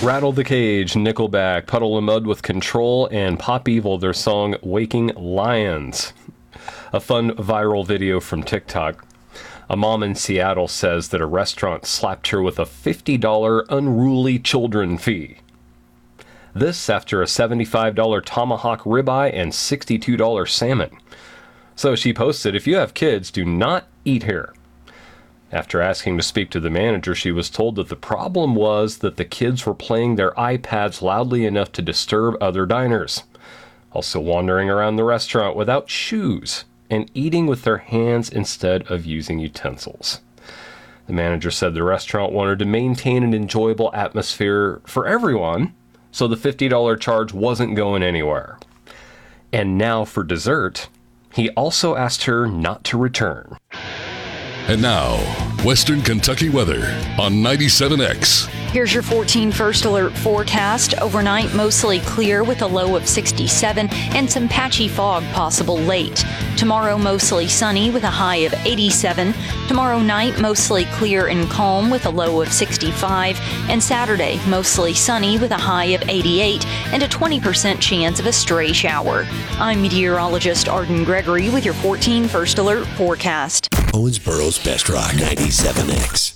Rattle the Cage, Nickelback, Puddle of Mud with Control, and Pop Evil, their song Waking Lions. A fun viral video from TikTok. A mom in Seattle says that a restaurant slapped her with a $50 unruly children fee. This after a $75 tomahawk ribeye and $62 salmon. So she posted, "If you have kids, do not eat here." After asking to speak to the manager, she was told that the problem was that the kids were playing their iPads loudly enough to disturb other diners. Also wandering around the restaurant without shoes and eating with their hands instead of using utensils. The manager said the restaurant wanted to maintain an enjoyable atmosphere for everyone, so the $50 charge wasn't going anywhere. And now for dessert, he also asked her not to return. And now, Western Kentucky weather on 97X. Here's your 14 First Alert forecast. Overnight, mostly clear with a low of 67 and some patchy fog possible late. Tomorrow, mostly sunny with a high of 87. Tomorrow night, mostly clear and calm with a low of 65. And Saturday, mostly sunny with a high of 88 and a 20% chance of a stray shower. I'm meteorologist Arden Gregory with your 14 First Alert forecast. Owensboro's Best Rock 97X.